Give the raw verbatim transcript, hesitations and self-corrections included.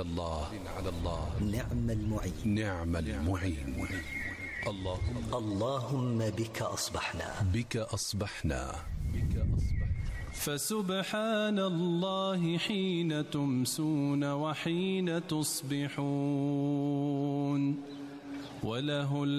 على الله على الله نعم المعين نعم المعين. اللهم اللهم بك أصبحنا بك أصبحنا بك أصبحنا فسبحان الله حين تمسون وحين تصبحون وله